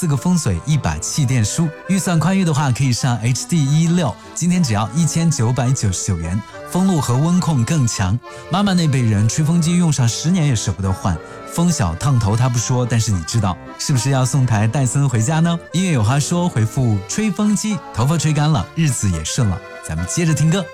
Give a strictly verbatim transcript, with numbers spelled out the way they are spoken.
四个风水一把气垫梳。预算宽裕的话可以上 H D 一六， 今天只要一千九百九十九元，风路和温控更强。妈妈那辈人吹风机用上十年也舍不得换，风小烫头他不说，但是你知道是不是要送台戴森回家呢？音乐有话说回复吹风机，头发吹干了，日子也顺了。咱们接着听歌。